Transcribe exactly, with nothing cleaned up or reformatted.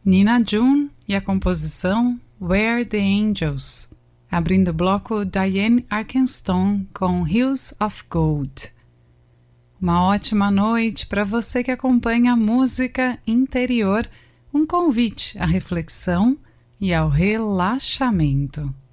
Nina June e a composição Where the Angels. Abrindo o bloco, Diane Arkenstone com Hills of Gold. Uma ótima noite para você que acompanha a música interior, um convite à reflexão e ao relaxamento.